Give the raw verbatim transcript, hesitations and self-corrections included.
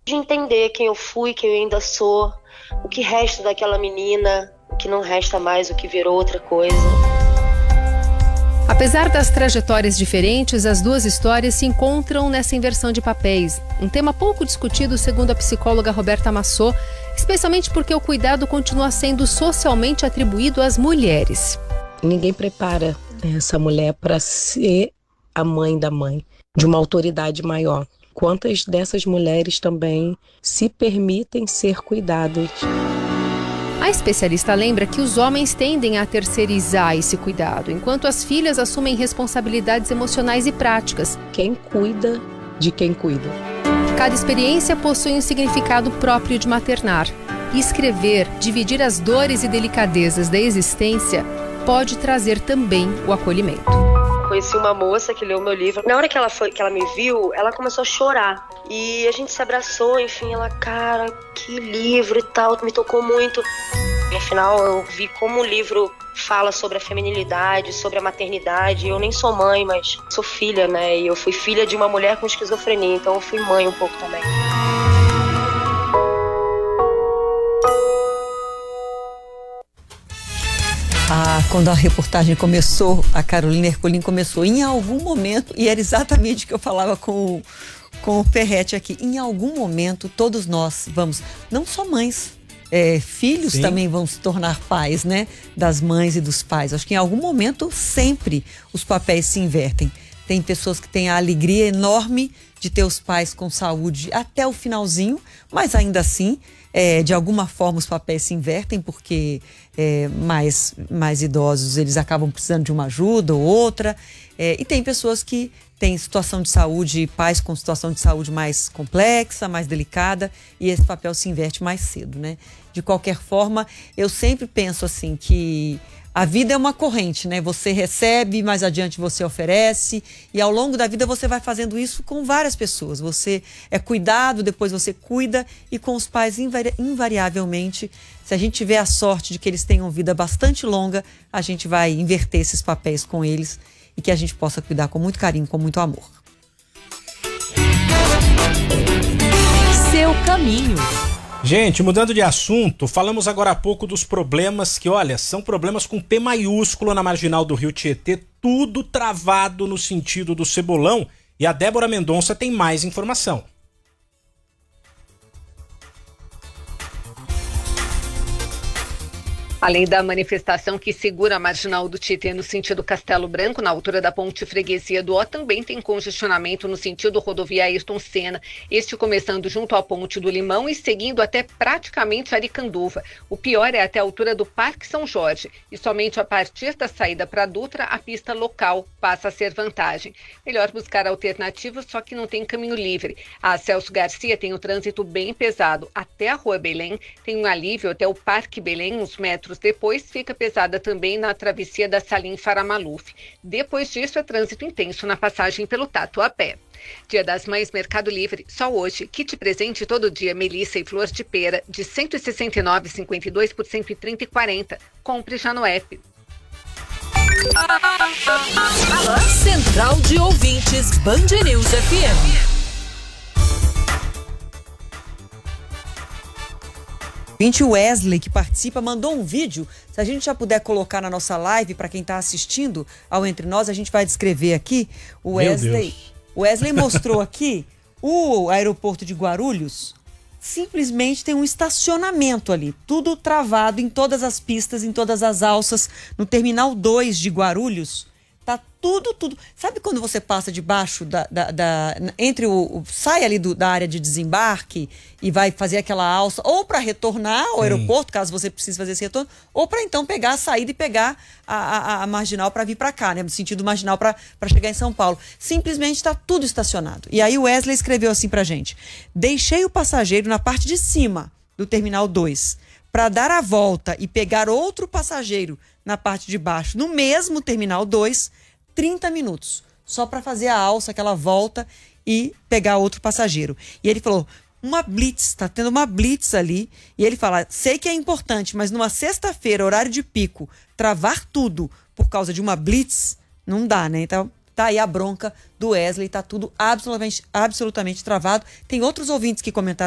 de entender quem eu fui, quem eu ainda sou, o que resta daquela menina, o que não resta mais, o que virou outra coisa. Apesar das trajetórias diferentes, as duas histórias se encontram nessa inversão de papéis. Um tema pouco discutido, segundo a psicóloga Roberta Massot, especialmente porque o cuidado continua sendo socialmente atribuído às mulheres. Ninguém prepara essa mulher para ser a mãe da mãe, de uma autoridade maior. Quantas dessas mulheres também se permitem ser cuidadas? A especialista lembra que os homens tendem a terceirizar esse cuidado, enquanto as filhas assumem responsabilidades emocionais e práticas. Quem cuida de quem cuida. Cada experiência possui um significado próprio de maternar. E escrever, dividir as dores e delicadezas da existência, pode trazer também o acolhimento. Conheci uma moça que leu meu livro. Na hora que ela, foi, que ela me viu, ela começou a chorar. E a gente se abraçou, enfim, ela, cara, que livro e tal, me tocou muito. E, afinal, eu vi como o livro fala sobre a feminilidade, sobre a maternidade. Eu nem sou mãe, mas sou filha, né? E eu fui filha de uma mulher com esquizofrenia, então eu fui mãe um pouco também. Ah, quando a reportagem começou, a Carolina Ercolim começou em algum momento, e era exatamente o que eu falava com, com o Ferretti aqui, em algum momento todos nós vamos, não só mães, é, filhos Sim. também vão se tornar pais, né? Das mães e dos pais. Acho que em algum momento sempre os papéis se invertem. Tem pessoas que têm a alegria enorme de ter os pais com saúde até o finalzinho, mas ainda assim, é, de alguma forma os papéis se invertem, porque é, mais, mais idosos eles acabam precisando de uma ajuda ou outra. É, e tem pessoas que têm situação de saúde, pais com situação de saúde mais complexa, mais delicada, e esse papel se inverte mais cedo, né? De qualquer forma, eu sempre penso assim que a vida é uma corrente, né? Você recebe, mais adiante você oferece, e ao longo da vida você vai fazendo isso com várias pessoas. Você é cuidado, depois você cuida, e com os pais invari- invariavelmente, se a gente tiver a sorte de que eles tenham vida bastante longa, a gente vai inverter esses papéis com eles e que a gente possa cuidar com muito carinho, com muito amor. Seu caminho. Gente, mudando de assunto, falamos agora há pouco dos problemas que, olha, são problemas com P maiúsculo na marginal do Rio Tietê, tudo travado no sentido do Cebolão, e a Débora Mendonça tem mais informação. Além da manifestação que segura a marginal do Tietê no sentido Castelo Branco, na altura da ponte Freguesia do Ó, também tem congestionamento no sentido rodovia Ayrton Senna, este começando junto à ponte do Limão e seguindo até praticamente Aricanduva. O pior é até a altura do Parque São Jorge, e somente a partir da saída para a Dutra, a pista local passa a ser vantagem. Melhor buscar alternativas, só que não tem caminho livre. A Celso Garcia tem o trânsito bem pesado. Até a Rua Belém tem um alívio até o Parque Belém, uns metros depois fica pesada também na travessia da Salim Faramaluf. Depois disso é trânsito intenso na passagem pelo Tatuapé. Dia das Mães Mercado Livre, só hoje, kit presente todo dia Melissa e Flor de Pera de cento e sessenta e nove reais e cinquenta e dois por cento e trinta e quarenta. Compre já no app. Central de Ouvintes Band News F M. Vinte Wesley, que participa, mandou um vídeo. Se a gente já puder colocar na nossa live, para quem está assistindo ao Entre Nós, a gente vai descrever aqui. O Wesley, o Wesley mostrou aqui o aeroporto de Guarulhos. Simplesmente tem um estacionamento ali, tudo travado em todas as pistas, em todas as alças. No Terminal dois de Guarulhos, tá tudo, tudo. Sabe quando você passa debaixo da... da, da entre o, o... sai ali do, da área de desembarque e vai fazer aquela alça, ou para retornar ao Sim. aeroporto, caso você precise fazer esse retorno, ou para então pegar a saída e pegar a, a, a marginal para vir para cá, né? No sentido marginal para chegar em São Paulo. Simplesmente está tudo estacionado. E aí o Wesley escreveu assim pra gente: deixei o passageiro na parte de cima do Terminal dois para dar a volta e pegar outro passageiro na parte de baixo, no mesmo Terminal dois, trinta minutos, só para fazer a alça, aquela volta e pegar outro passageiro. E ele falou, uma blitz, tá tendo uma blitz ali, e ele fala, sei que é importante, mas numa sexta-feira, horário de pico, travar tudo por causa de uma blitz, não dá, né? Então, tá aí a bronca do Wesley, tá tudo absolutamente, absolutamente travado. Tem outros ouvintes que comentaram